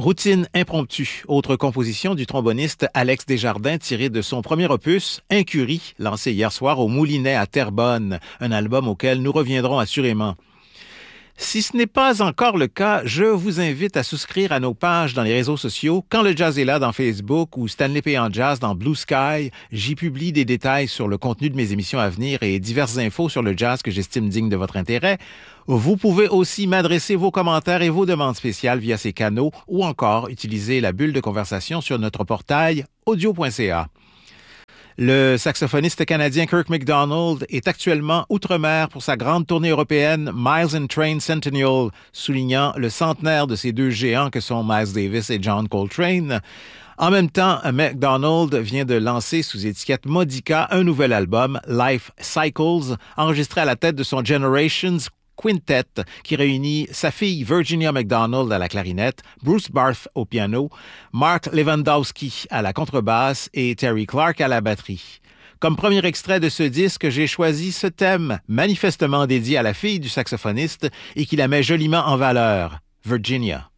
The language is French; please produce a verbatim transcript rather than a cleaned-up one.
Routine impromptue, autre composition du tromboniste Alex Desjardins tirée de son premier opus, Incurie, lancé hier soir au Moulinet à Terrebonne, un album auquel nous reviendrons assurément. Si ce n'est pas encore le cas, je vous invite à souscrire à nos pages dans les réseaux sociaux. Quand le jazz est là dans Facebook ou Stanley P. en jazz dans Blue Sky, j'y publie des détails sur le contenu de mes émissions à venir et diverses infos sur le jazz que j'estime digne de votre intérêt. Vous pouvez aussi m'adresser vos commentaires et vos demandes spéciales via ces canaux ou encore utiliser la bulle de conversation sur notre portail audio point c a. Le saxophoniste canadien Kirk MacDonald est actuellement outre-mer pour sa grande tournée européenne Miles and Train Centennial, soulignant le centenaire de ces deux géants que sont Miles Davis et John Coltrane. En même temps, MacDonald vient de lancer sous étiquette Modica un nouvel album, Life Cycles, enregistré à la tête de son Generations Quintet, qui réunit sa fille Virginia MacDonald à la clarinette, Bruce Barth au piano, Mark Lewandowski à la contrebasse et Terry Clark à la batterie. Comme premier extrait de ce disque, j'ai choisi ce thème, manifestement dédié à la fille du saxophoniste et qui la met joliment en valeur, Virginia.